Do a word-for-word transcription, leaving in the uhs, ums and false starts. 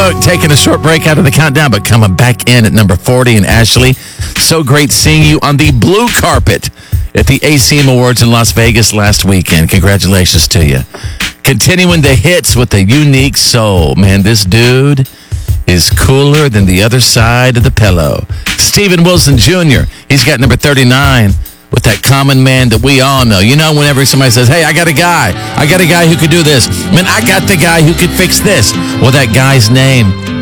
Cook taking a short break out of the countdown, but coming back in at number forty. And Ashley, so great seeing you on the blue carpet at the A C M Awards in Las Vegas last weekend. Congratulations to you. Continuing the hits with a unique soul. Man, this dude is cooler than the other side of the pillow. Steven Wilson Junior He's got number thirty-nine with that common man that we all know. You know, whenever somebody says, hey, I got a guy. I got a guy who could do this. Man, I got the guy who could fix this. Well, that guy's name